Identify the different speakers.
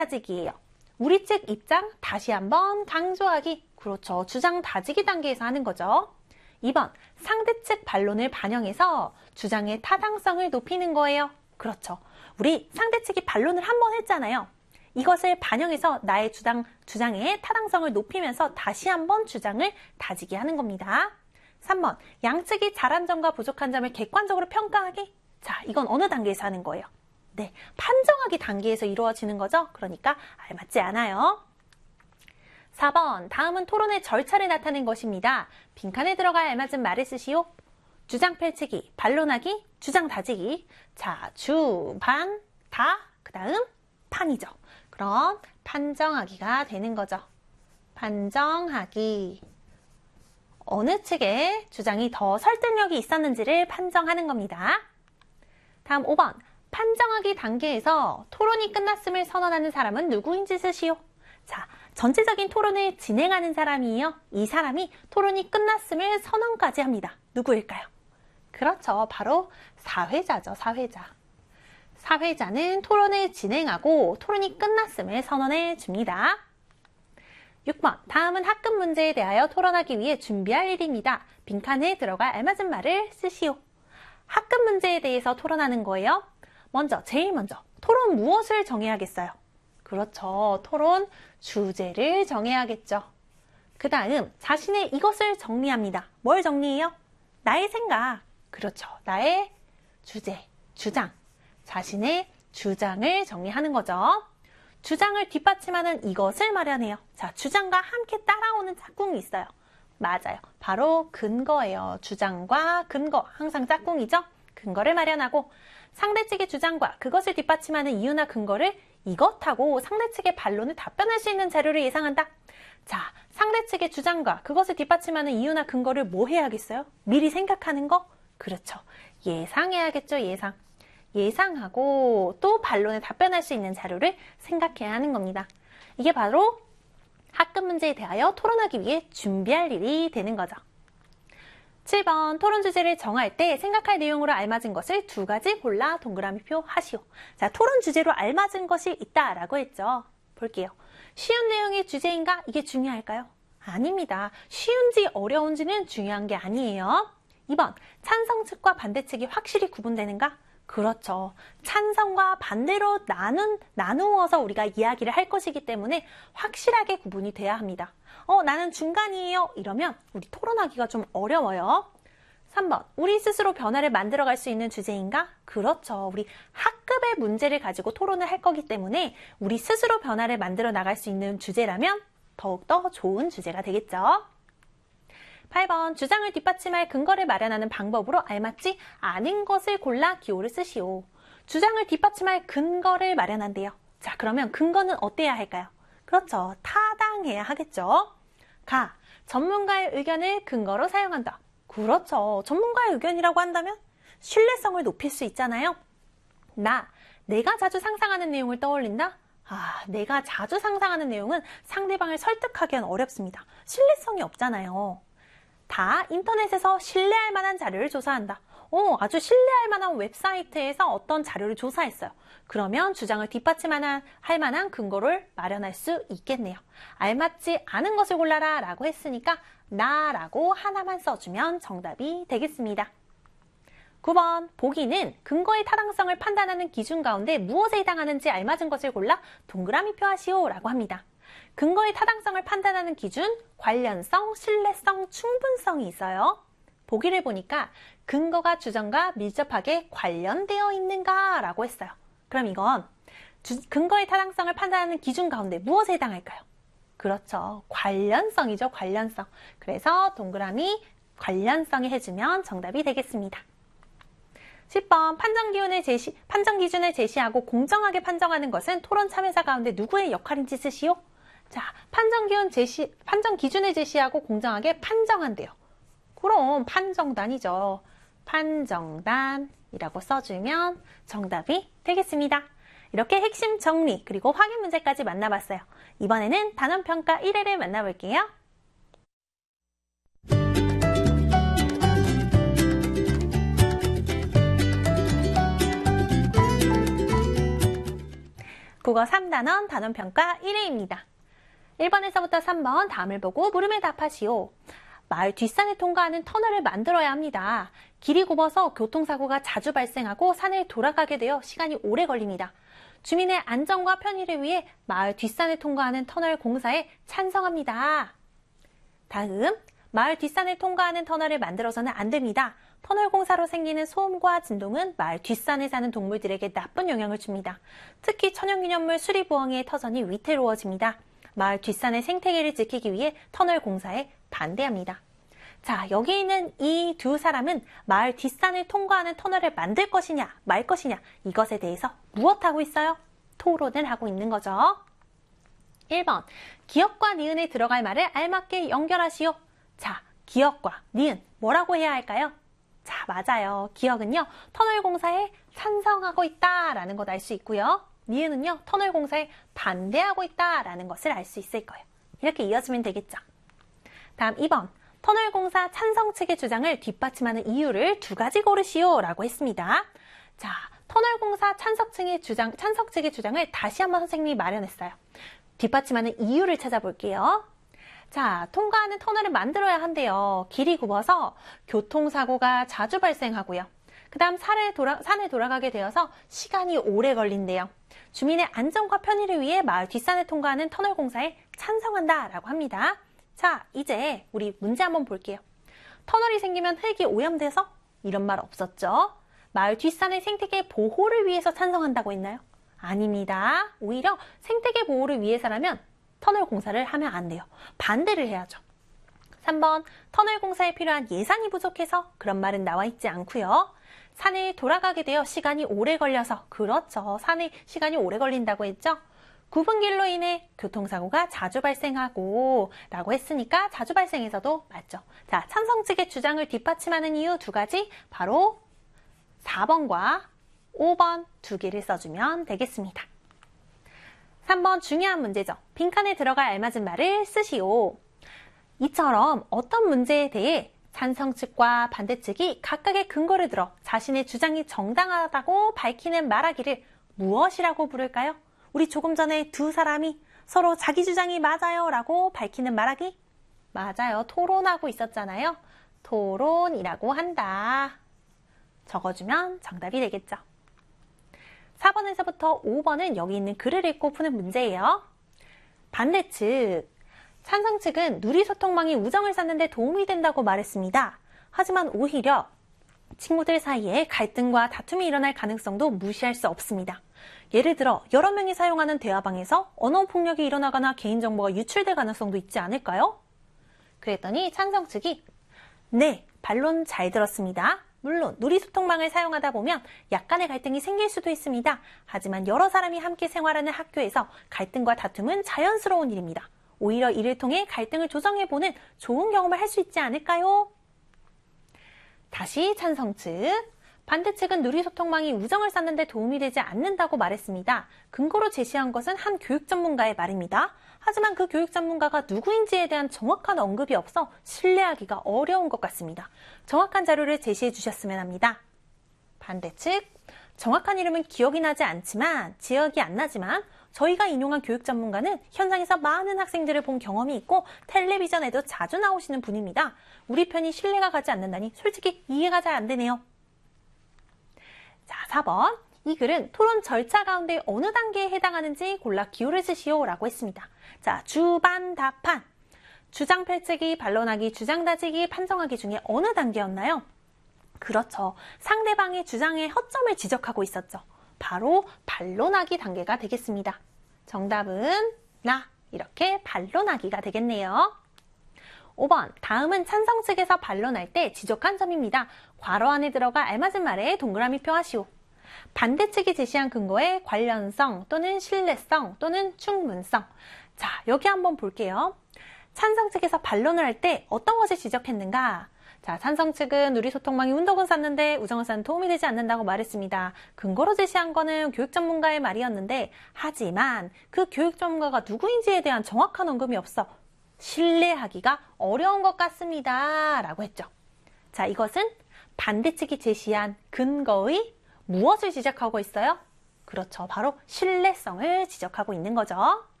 Speaker 1: 다지기예요. 우리 측 입장 다시 한번 강조하기. 그렇죠. 주장 다지기 단계에서 하는 거죠. 2번, 상대 측 반론을 반영해서 주장의 타당성을 높이는 거예요. 그렇죠. 우리 상대 측이 반론을 한 번 했잖아요. 이것을 반영해서 나의 주장의 타당성을 높이면서 다시 한번 주장을 다지게 하는 겁니다. 3번, 양측이 잘한 점과 부족한 점을 객관적으로 평가하기. 자, 이건 어느 단계에서 하는 거예요? 네, 판정하기 단계에서 이루어지는 거죠. 그러니까 알맞지 않아요. 4번, 다음은 토론의 절차를 나타낸 것입니다. 빈칸에 들어갈 알맞은 말을 쓰시오. 주장 펼치기, 반론하기, 주장 다지기. 자, 주, 반, 다, 그 다음 판이죠. 그럼 판정하기가 되는 거죠. 판정하기. 어느 측의 주장이 더 설득력이 있었는지를 판정하는 겁니다. 다음 5번, 판정하기 단계에서 토론이 끝났음을 선언하는 사람은 누구인지 쓰시오. 자, 전체적인 토론을 진행하는 사람이에요. 이 사람이 토론이 끝났음을 선언까지 합니다. 누구일까요? 그렇죠. 바로 사회자죠. 사회자. 사회자는 토론을 진행하고 토론이 끝났음을 선언해 줍니다. 6번, 다음은 학급 문제에 대하여 토론하기 위해 준비할 일입니다. 빈칸에 들어갈 알맞은 말을 쓰시오. 학급 문제에 대해서 토론하는 거예요. 제일 먼저 토론 무엇을 정해야겠어요? 그렇죠. 토론 주제를 정해야겠죠. 그 다음 자신의 이것을 정리합니다. 뭘 정리해요? 나의 생각. 그렇죠. 나의 주제, 주장. 자신의 주장을 정리하는 거죠. 주장을 뒷받침하는 이것을 마련해요. 자, 주장과 함께 따라오는 짝꿍이 있어요. 맞아요. 바로 근거예요. 주장과 근거. 항상 짝꿍이죠. 근거를 마련하고 상대 측의 주장과 그것을 뒷받침하는 이유나 근거를 이것하고 상대 측의 반론을 답변할 수 있는 자료를 예상한다. 자, 상대 측의 주장과 그것을 뒷받침하는 이유나 근거를 뭐 해야겠어요? 미리 생각하는 거? 그렇죠. 예상해야겠죠. 예상. 예상하고 또 반론에 답변할 수 있는 자료를 생각해야 하는 겁니다. 이게 바로 학급 문제에 대하여 토론하기 위해 준비할 일이 되는 거죠. 7번, 토론 주제를 정할 때 생각할 내용으로 알맞은 것을 2가지 골라 동그라미표 하시오. 자, 토론 주제로 알맞은 것이 있다라고 했죠. 볼게요. 쉬운 내용의 주제인가? 이게 중요할까요? 아닙니다. 쉬운지 어려운지는 중요한 게 아니에요. 2번, 찬성 측과 반대 측이 확실히 구분되는가? 그렇죠. 찬성과 반대로 나누어서 우리가 이야기를 할 것이기 때문에 확실하게 구분이 돼야 합니다. 나는 중간이에요. 이러면 우리 토론하기가 좀 어려워요. 3번, 우리 스스로 변화를 만들어갈 수 있는 주제인가? 그렇죠. 우리 학급의 문제를 가지고 토론을 할 거기 때문에 우리 스스로 변화를 만들어 나갈 수 있는 주제라면 더욱더 좋은 주제가 되겠죠. 8번, 주장을 뒷받침할 근거를 마련하는 방법으로 알맞지 않은 것을 골라 기호를 쓰시오. 주장을 뒷받침할 근거를 마련한대요. 자, 그러면 근거는 어때야 할까요? 그렇죠. 타당해야 하겠죠. 가, 전문가의 의견을 근거로 사용한다. 그렇죠. 전문가의 의견이라고 한다면 신뢰성을 높일 수 있잖아요. 내가 자주 상상하는 내용을 떠올린다? 내가 자주 상상하는 내용은 상대방을 설득하기엔 어렵습니다. 신뢰성이 없잖아요. 다 인터넷에서 신뢰할 만한 자료를 조사한다. 아주 신뢰할 만한 웹사이트에서 어떤 자료를 조사했어요. 그러면 주장을 뒷받침할 만한 근거를 마련할 수 있겠네요. 알맞지 않은 것을 골라라 라고 했으니까 나라고 하나만 써주면 정답이 되겠습니다. 9번, 보기는 근거의 타당성을 판단하는 기준 가운데 무엇에 해당하는지 알맞은 것을 골라 동그라미표 하시오 라고 합니다. 근거의 타당성을 판단하는 기준, 관련성, 신뢰성, 충분성이 있어요. 보기를 보니까 근거가 주장과 밀접하게 관련되어 있는가 라고 했어요. 그럼 이건 근거의 타당성을 판단하는 기준 가운데 무엇에 해당할까요? 그렇죠. 관련성이죠. 관련성. 그래서 동그라미 관련성이 해주면 정답이 되겠습니다. 10번, 판정 기준을 제시하고 공정하게 판정하는 것은 토론 참여자 가운데 누구의 역할인지 쓰시오. 자, 판정 기준을 제시하고 공정하게 판정한대요. 그럼 판정단이죠. 판정단이라고 써주면 정답이 되겠습니다. 이렇게 핵심 정리 그리고 확인 문제까지 만나봤어요. 이번에는 단원평가 1회를 만나볼게요. 국어 3단원 단원평가 1회입니다. 1번에서부터 3번 다음을 보고 물음에 답하시오. 마을 뒷산을 통과하는 터널을 만들어야 합니다. 길이 굽어서 교통사고가 자주 발생하고 산을 돌아가게 되어 시간이 오래 걸립니다. 주민의 안전과 편의를 위해 마을 뒷산을 통과하는 터널 공사에 찬성합니다. 다음, 마을 뒷산을 통과하는 터널을 만들어서는 안 됩니다. 터널 공사로 생기는 소음과 진동은 마을 뒷산에 사는 동물들에게 나쁜 영향을 줍니다. 특히 천연기념물 수리부엉이의 터전이 위태로워집니다. 마을 뒷산의 생태계를 지키기 위해 터널 공사에 반대합니다. 자, 여기 있는 이 두 사람은 마을 뒷산을 통과하는 터널을 만들 것이냐 말 것이냐 이것에 대해서 무엇하고 있어요? 토론을 하고 있는 거죠. 1번, 기역과 니은에 들어갈 말을 알맞게 연결하시오. 자, 기역과 니은 뭐라고 해야 할까요? 자, 맞아요. 기역은요, 터널 공사에 찬성하고 있다라는 것 알 수 있고요. 니은은요, 터널 공사에 반대하고 있다라는 것을 알 수 있을 거예요. 이렇게 이어지면 되겠죠. 다음 2번, 터널 공사 찬성 측의 주장을 뒷받침하는 이유를 두 가지 고르시오 라고 했습니다. 자, 터널 공사 찬성 측의 주장을 다시 한번 선생님이 마련했어요. 뒷받침하는 이유를 찾아볼게요. 자, 통과하는 터널을 만들어야 한대요. 길이 굽어서 교통사고가 자주 발생하고요. 그 다음 산에 돌아가게 되어서 시간이 오래 걸린대요. 주민의 안전과 편의를 위해 마을 뒷산을 통과하는 터널 공사에 찬성한다라고 합니다. 자, 이제 우리 문제 한번 볼게요. 터널이 생기면 흙이 오염돼서? 이런 말 없었죠? 마을 뒷산의 생태계 보호를 위해서 찬성한다고 했나요? 아닙니다. 오히려 생태계 보호를 위해서라면 터널 공사를 하면 안 돼요. 반대를 해야죠. 3번, 터널 공사에 필요한 예산이 부족해서 그런 말은 나와 있지 않고요. 산에 돌아가게 되어 시간이 오래 걸려서 그렇죠. 산에 시간이 오래 걸린다고 했죠. 굽은 길로 인해 교통사고가 자주 발생하고 라고 했으니까 자주 발생해서도 맞죠. 자, 찬성 측의 주장을 뒷받침하는 이유 두 가지 바로 4번과 5번 두 개를 써주면 되겠습니다. 3번 중요한 문제죠. 빈칸에 들어갈 알맞은 말을 쓰시오. 이처럼 어떤 문제에 대해 찬성 측과 반대 측이 각각의 근거를 들어 자신의 주장이 정당하다고 밝히는 말하기를 무엇이라고 부를까요? 우리 조금 전에 두 사람이 서로 자기 주장이 맞아요 라고 밝히는 말하기? 맞아요. 토론하고 있었잖아요. 토론이라고 한다. 적어주면 정답이 되겠죠. 4번에서부터 5번은 여기 있는 글을 읽고 푸는 문제예요. 반대측, 찬성 측은 누리소통망이 우정을 쌓는 데 도움이 된다고 말했습니다. 하지만 오히려 친구들 사이에 갈등과 다툼이 일어날 가능성도 무시할 수 없습니다. 예를 들어 여러 명이 사용하는 대화방에서 언어폭력이 일어나거나 개인정보가 유출될 가능성도 있지 않을까요? 그랬더니 찬성 측이 네, 반론 잘 들었습니다. 물론 누리소통망을 사용하다 보면 약간의 갈등이 생길 수도 있습니다. 하지만 여러 사람이 함께 생활하는 학교에서 갈등과 다툼은 자연스러운 일입니다. 오히려 이를 통해 갈등을 조정해보는 좋은 경험을 할 수 있지 않을까요? 다시 찬성 측, 반대 측은 누리소통망이 우정을 쌓는 데 도움이 되지 않는다고 말했습니다. 근거로 제시한 것은 한 교육 전문가의 말입니다. 하지만 그 교육 전문가가 누구인지에 대한 정확한 언급이 없어 신뢰하기가 어려운 것 같습니다. 정확한 자료를 제시해 주셨으면 합니다. 반대 측, 정확한 이름은 기억이 안 나지만 저희가 인용한 교육 전문가는 현장에서 많은 학생들을 본 경험이 있고 텔레비전에도 자주 나오시는 분입니다. 우리 편이 신뢰가 가지 않는다니 솔직히 이해가 잘 안 되네요. 자, 4번. 이 글은 토론 절차 가운데 어느 단계에 해당하는지 골라 기호를 쓰시오 라고 했습니다. 자, 주반, 답판. 주장 펼치기, 반론하기, 주장 다지기, 판정하기 중에 어느 단계였나요? 그렇죠. 상대방의 주장의 허점을 지적하고 있었죠. 바로 반론하기 단계가 되겠습니다. 정답은 이렇게 반론하기가 되겠네요. 5번, 다음은 찬성 측에서 반론할 때 지적한 점입니다. 괄호 안에 들어가 알맞은 말에 동그라미표 하시오. 반대 측이 제시한 근거의 관련성 또는 신뢰성 또는 충분성. 자, 여기 한번 볼게요. 찬성 측에서 반론을 할 때 어떤 것을 지적했는가? 자, 찬성 측은 누리소통망이 운동을 쌓는데 우정을 쌓는 도움이 되지 않는다고 말했습니다. 근거로 제시한 거는 교육 전문가의 말이었는데 하지만 그 교육 전문가가 누구인지에 대한 정확한 언급이 없어 신뢰하기가 어려운 것 같습니다. 라고 했죠. 자, 이것은 반대 측이 제시한 근거의 무엇을 지적하고 있어요? 그렇죠. 바로 신뢰성을 지적하고 있는 거죠.